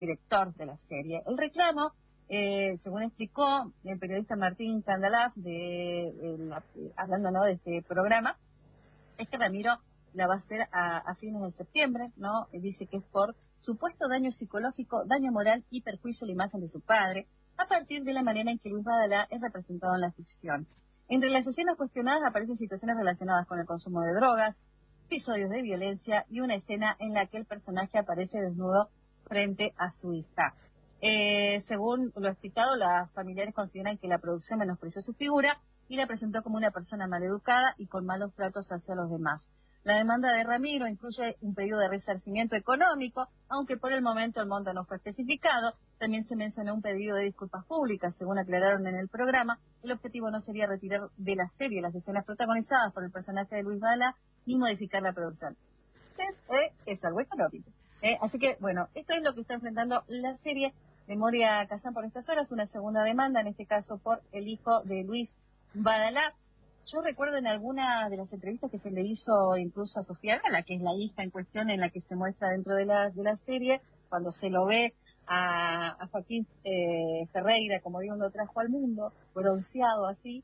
director de la serie. El reclamo, según explicó el periodista Martín Candalaf, hablando, ¿no?, de este programa, es que Ramiro la va a hacer a fines de septiembre, ¿no? Dice que es por supuesto daño psicológico, daño moral y perjuicio a la imagen de su padre, a partir de la manera en que Luis Badalá es representado en la ficción. Entre las escenas cuestionadas aparecen situaciones relacionadas con el consumo de drogas, episodios de violencia y una escena en la que el personaje aparece desnudo frente a su hija. Según lo explicado, las familiares consideran que la producción menospreció su figura y la presentó como una persona maleducada y con malos tratos hacia los demás. La demanda de Ramiro incluye un pedido de resarcimiento económico, aunque por el momento el monto no fue especificado. También se mencionó un pedido de disculpas públicas, según aclararon en el programa. El objetivo no sería retirar de la serie las escenas protagonizadas por el personaje de Luis Badalá ni modificar la producción. Es algo económico. Así que, bueno, esto es lo que está enfrentando la serie de Moria Kazan por estas horas, una segunda demanda, en este caso por el hijo de Luis Badalá. Yo recuerdo en alguna de las entrevistas que se le hizo incluso a Sofía Gala, que es la hija en cuestión en la que se muestra dentro de la serie, cuando se lo ve a Joaquín Ferreira, como Dios lo trajo al mundo, bronceado así,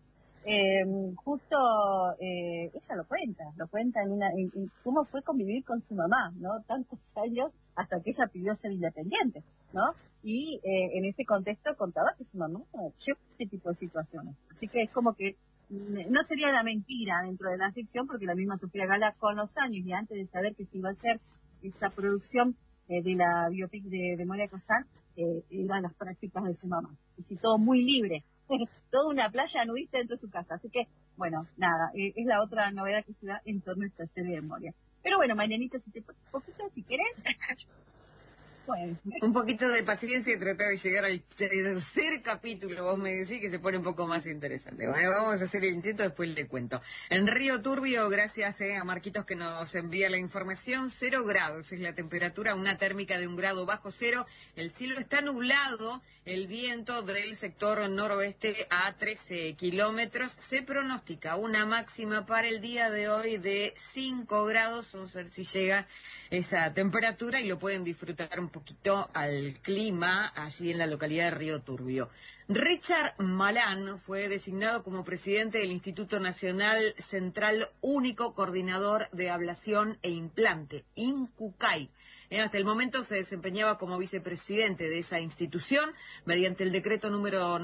ella lo cuenta en cómo fue convivir con su mamá, ¿no? Tantos años hasta que ella pidió ser independiente, ¿no? Y en ese contexto contaba que su mamá llevó este tipo de situaciones. Así que es como que no sería la mentira dentro de la ficción, porque la misma Sofía Gala, con los años y antes de saber que se iba a hacer esta producción de la biopic de Moria Kazan, iban las prácticas de su mamá. Y si todo muy libre, toda una playa nudista dentro de su casa. Así que, bueno, nada, es la otra novedad que se da en torno a esta serie de Moria. Pero bueno, Marianita, si te pones un poquito, si querés, pues, un poquito de paciencia y tratar de llegar al tercer capítulo. Vos me decís que se pone un poco más interesante. Bueno, vamos a hacer el intento, después le cuento. En Río Turbio, gracias a Marquitos que nos envía la información, 0 grados es la temperatura, una térmica de 1 grado bajo cero. El cielo está nublado, el viento del sector noroeste a 13 kilómetros. Se pronostica una máxima para el día de hoy de 5 grados. Vamos a ver si llega esa temperatura y lo pueden disfrutar un poquito al clima allí en la localidad de Río Turbio. Richard Malán fue designado como presidente del Instituto Nacional Central Único Coordinador de Ablación e Implante, INCUCAI. Hasta el momento se desempeñaba como vicepresidente de esa institución mediante el decreto número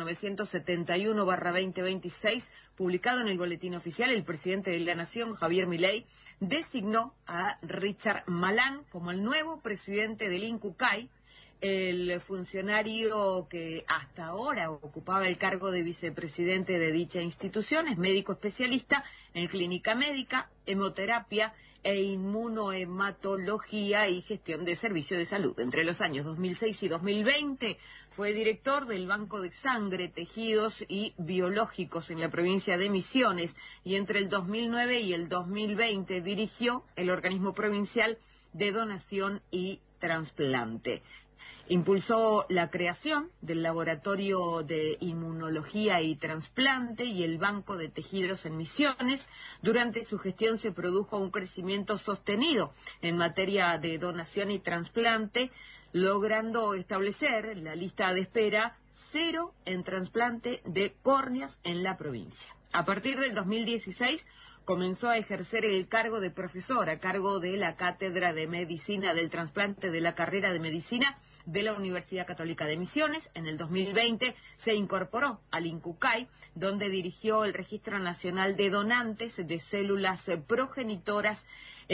971/2026, publicado en el Boletín Oficial. El presidente de la Nación, Javier Milei, designó a Richard Malán como el nuevo presidente del INCUCAI. El funcionario que hasta ahora ocupaba el cargo de vicepresidente de dicha institución es médico especialista en clínica médica, hemoterapia e inmunohematología y gestión de servicios de salud. Entre los años 2006 y 2020 fue director del Banco de Sangre, Tejidos y Biológicos en la provincia de Misiones, y entre el 2009 y el 2020 dirigió el organismo provincial de donación y trasplante. Impulsó la creación del Laboratorio de Inmunología y Trasplante y el Banco de Tejidos en Misiones. Durante su gestión se produjo un crecimiento sostenido en materia de donación y trasplante, logrando establecer la lista de espera 0 en trasplante de córneas en la provincia. A partir del 2016 comenzó a ejercer el cargo de profesor a cargo de la Cátedra de Medicina del Trasplante de la carrera de Medicina de la Universidad Católica de Misiones. En el 2020 se incorporó al INCUCAI, donde dirigió el Registro Nacional de Donantes de Células Progenitoras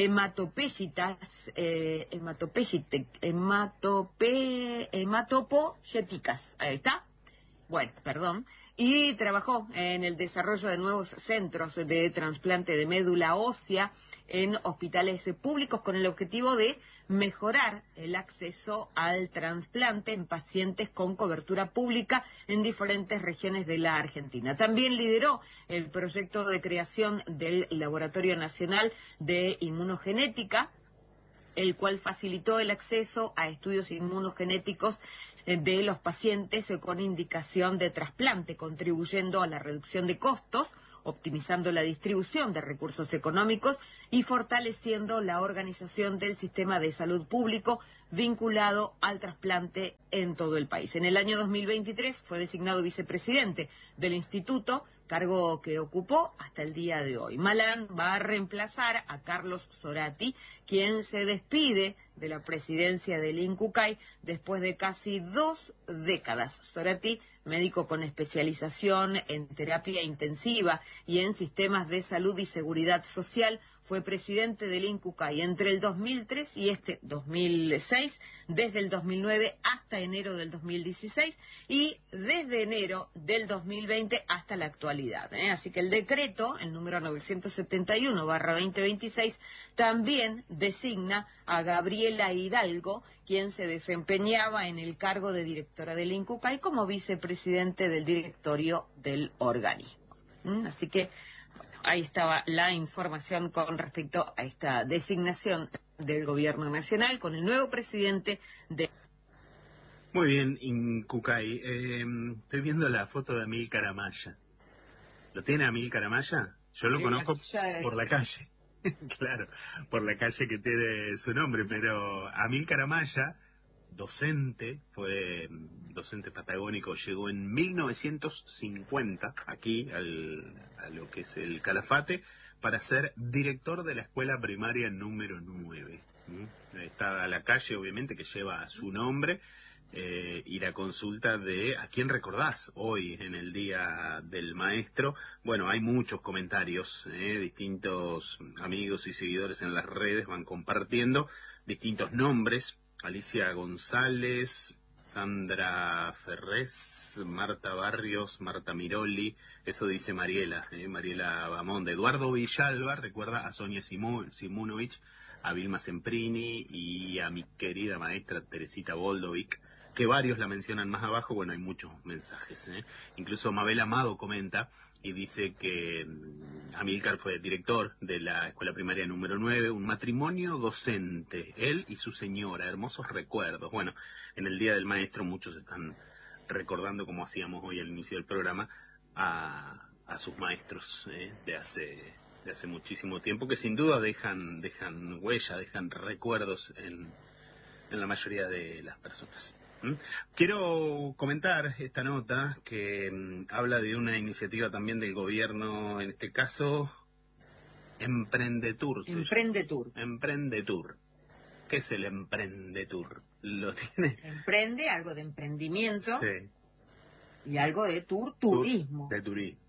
hematopoyéticas. Ahí está. Bueno, perdón. Y trabajó en el desarrollo de nuevos centros de trasplante de médula ósea en hospitales públicos con el objetivo de mejorar el acceso al trasplante en pacientes con cobertura pública en diferentes regiones de la Argentina. También lideró el proyecto de creación del Laboratorio Nacional de Inmunogenética, el cual facilitó el acceso a estudios inmunogenéticos de los pacientes con indicación de trasplante, contribuyendo a la reducción de costos, optimizando la distribución de recursos económicos y fortaleciendo la organización del sistema de salud público vinculado al trasplante en todo el país. En el año 2023 fue designado vicepresidente del instituto, cargo que ocupó hasta el día de hoy. Malan va a reemplazar a Carlos Zorati, quien se despide de la presidencia del INCUCAI después de casi 2 décadas. Zorati, médico con especialización en terapia intensiva y en sistemas de salud y seguridad social, fue presidente del INCUCAI entre el 2003 y 2006, desde el 2009 hasta enero del 2016 y desde enero del 2020 hasta la actualidad. Así que el decreto, el número 971/2026, también designa a Gabriela Hidalgo, quien se desempeñaba en el cargo de directora del INCUCAI como vicepresidente del directorio del organismo. Así que ahí estaba la información con respecto a esta designación del gobierno nacional con el nuevo presidente de... Muy bien, INCUCAI. Estoy viendo la foto de Amílcar Amaya. ¿Lo tiene Amílcar Amaya? Yo lo conozco por la calle. Claro, por la calle que tiene su nombre, pero Amílcar Amaya, docente, fue docente patagónico, llegó en 1950 aquí a lo que es el Calafate para ser director de la escuela primaria número 9. Está la calle, obviamente, que lleva su nombre, y la consulta de ¿a quién recordás hoy en el Día del Maestro? Bueno, hay muchos comentarios, distintos amigos y seguidores en las redes van compartiendo distintos nombres. Alicia González, Sandra Ferrés, Marta Barrios, Marta Miroli, eso dice Mariela, Mariela Bamonde. Eduardo Villalba recuerda a Sonia Simunovich, a Vilma Semprini y a mi querida maestra Teresita Boldovic, que varios la mencionan más abajo. Bueno, hay muchos mensajes, Incluso Mabel Amado comenta y dice que Amílcar fue director de la escuela primaria número 9, un matrimonio docente, él y su señora, hermosos recuerdos. Bueno, en el Día del Maestro muchos están recordando, como hacíamos hoy al inicio del programa, a sus maestros de hace muchísimo tiempo, que sin duda dejan huella, dejan recuerdos en la mayoría de las personas. Quiero comentar esta nota que habla de una iniciativa también del gobierno, en este caso, Emprendetur. Emprendetur. ¿Qué es el Emprendetur? ¿Lo tiene? Emprende, algo de emprendimiento. Sí. Y algo de turismo. De turismo.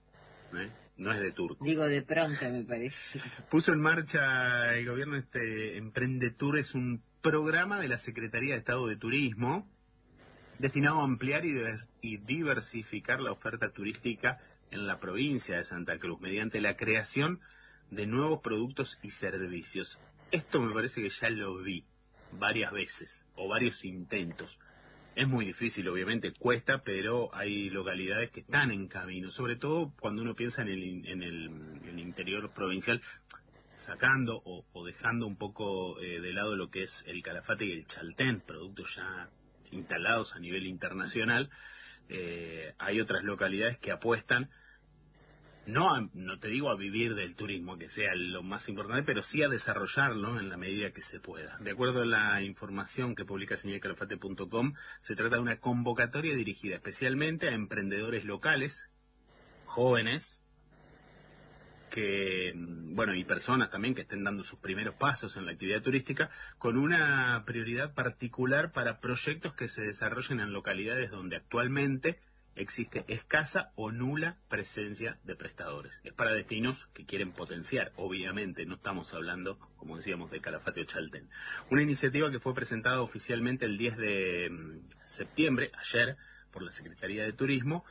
No es de turco. Digo, de pronto me parece. Puso en marcha el gobierno Emprendetur, es un programa de la Secretaría de Estado de Turismo destinado a ampliar y diversificar la oferta turística en la provincia de Santa Cruz mediante la creación de nuevos productos y servicios. Esto me parece que ya lo vi varias veces o varios intentos. Es muy difícil, obviamente, cuesta, pero hay localidades que están en camino, sobre todo cuando uno piensa en el interior provincial, sacando o dejando un poco de lado lo que es el Calafate y el Chaltén, productos ya instalados a nivel internacional. Hay otras localidades que apuestan, no te digo a vivir del turismo, que sea lo más importante, pero sí a desarrollarlo en la medida que se pueda. De acuerdo a la información que publica señalcalafate.com, se trata de una convocatoria dirigida especialmente a emprendedores locales, jóvenes, y personas también que estén dando sus primeros pasos en la actividad turística, con una prioridad particular para proyectos que se desarrollen en localidades donde actualmente existe escasa o nula presencia de prestadores. Es para destinos que quieren potenciar, obviamente, no estamos hablando, como decíamos, de Calafate o Chaltén. Una iniciativa que fue presentada oficialmente el 10 de septiembre, ayer, por la Secretaría de Turismo,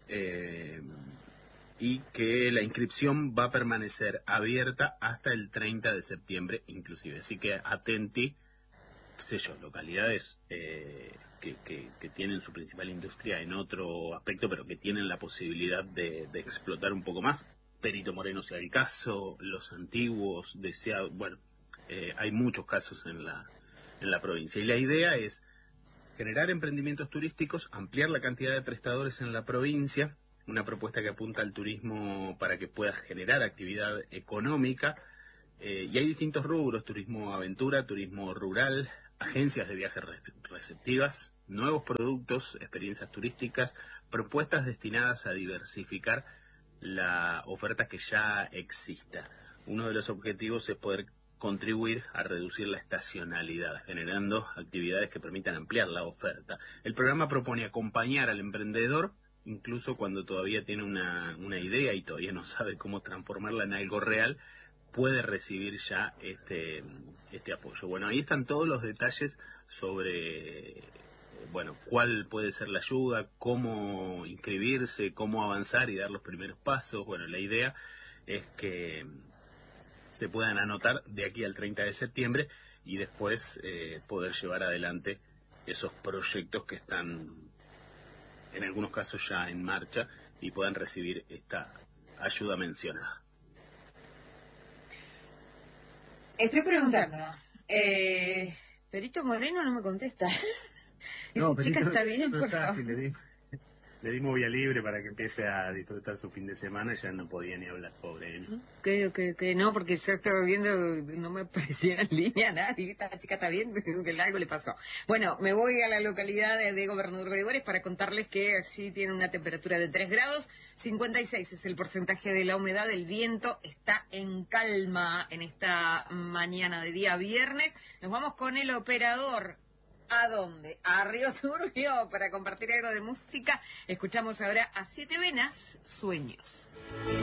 y que la inscripción va a permanecer abierta hasta el 30 de septiembre inclusive. Así que atenti, localidades que tienen su principal industria en otro aspecto, pero que tienen la posibilidad de explotar un poco más. Perito Moreno sea el caso, Los Antiguos, hay muchos casos en la provincia. Y la idea es generar emprendimientos turísticos, ampliar la cantidad de prestadores en la provincia, una propuesta que apunta al turismo para que pueda generar actividad económica. Y hay distintos rubros: turismo aventura, turismo rural, agencias de viajes receptivas, nuevos productos, experiencias turísticas, propuestas destinadas a diversificar la oferta que ya exista. Uno de los objetivos es poder contribuir a reducir la estacionalidad, generando actividades que permitan ampliar la oferta. El programa propone acompañar al emprendedor, incluso cuando todavía tiene una idea y todavía no sabe cómo transformarla en algo real, puede recibir ya este apoyo. Bueno, ahí están todos los detalles sobre, cuál puede ser la ayuda, cómo inscribirse, cómo avanzar y dar los primeros pasos. Bueno, la idea es que se puedan anotar de aquí al 30 de septiembre y después poder llevar adelante esos proyectos que están en algunos casos ya en marcha y puedan recibir esta ayuda mencionada. Estoy preguntando. Perito Moreno no me contesta. No, Esa chica está bien, no por está, favor. si le dimos vía libre para que empiece a disfrutar su fin de semana, ya no podía ni hablar, pobre él. Que no, porque yo estaba viendo, no me aparecía en línea nadie, esta chica está bien, que algo le pasó. Bueno, me voy a la localidad de Gobernador Gregores para contarles que allí tiene una temperatura de 3 grados, 56 es el porcentaje de la humedad, el viento está en calma en esta mañana de día viernes. Nos vamos con el operador. ¿A dónde? A Río Turbio, para compartir algo de música. Escuchamos ahora a Siete Venas, Sueños.